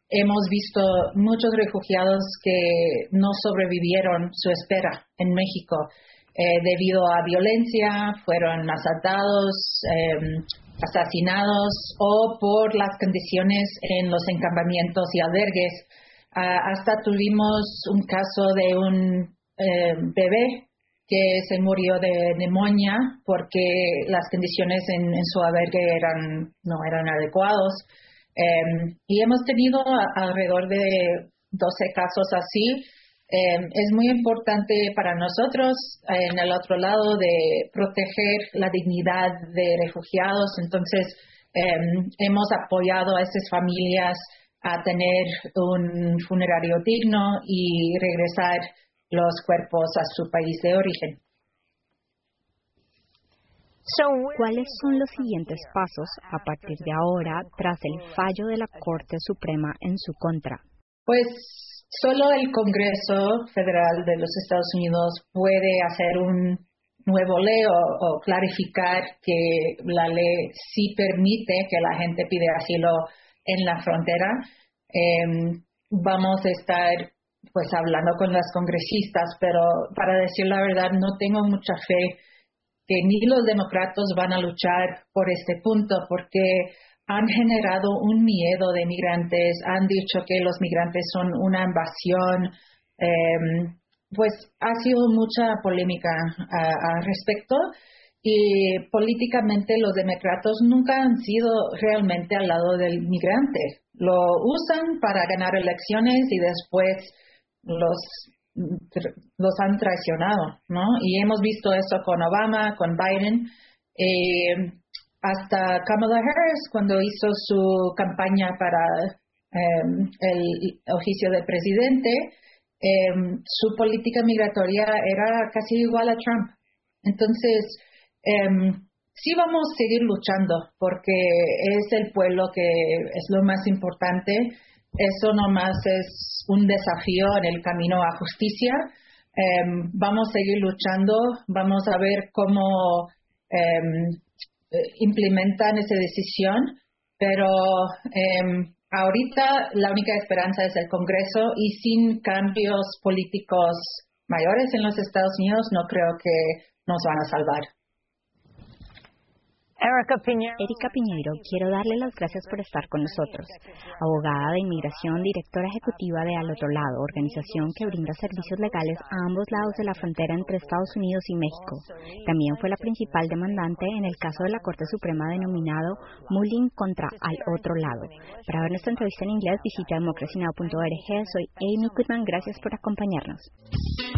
hemos visto muchos refugiados que no sobrevivieron su espera en México debido a violencia, fueron asaltados, asesinados o por las condiciones en los encampamientos y albergues. Hasta tuvimos un caso de un bebé que se murió de neumonía porque las condiciones en su albergue no eran adecuados. Y hemos tenido alrededor de 12 casos así. Es muy importante para nosotros, en el otro lado, de proteger la dignidad de refugiados. Entonces, hemos apoyado a estas familias a tener un funerario digno y regresar los cuerpos a su país de origen. ¿Cuáles son los siguientes pasos a partir de ahora tras el fallo de la Corte Suprema en su contra? Pues solo el Congreso Federal de los Estados Unidos puede hacer un nuevo ley o clarificar que la ley sí permite que la gente pide asilo en la frontera. Vamos a estar pues hablando con las congresistas, pero para decir la verdad no tengo mucha fe que ni los demócratas van a luchar por este punto porque han generado un miedo de migrantes, han dicho que los migrantes son una invasión, pues ha sido mucha polémica al respecto y políticamente los demócratas nunca han sido realmente al lado del migrante. Lo usan para ganar elecciones y después los han traicionado, ¿no? Y hemos visto eso con Obama, con Biden, hasta Kamala Harris cuando hizo su campaña para el oficio de presidente, su política migratoria era casi igual a Trump. Entonces, sí vamos a seguir luchando porque es el pueblo que es lo más importante. Eso nomás es un desafío en el camino a justicia. Vamos a seguir luchando, vamos a ver cómo implementan esa decisión, pero ahorita la única esperanza es el Congreso y sin cambios políticos mayores en los Estados Unidos no creo que nos van a salvar. Erika Piñeiro, quiero darle las gracias por estar con nosotros. Abogada de inmigración, directora ejecutiva de Al Otro Lado, organización que brinda servicios legales a ambos lados de la frontera entre Estados Unidos y México. También fue la principal demandante en el caso de la Corte Suprema denominado Mullin contra Al Otro Lado. Para ver nuestra entrevista en inglés, visita democracynow.org. Soy Amy Goodman, gracias por acompañarnos.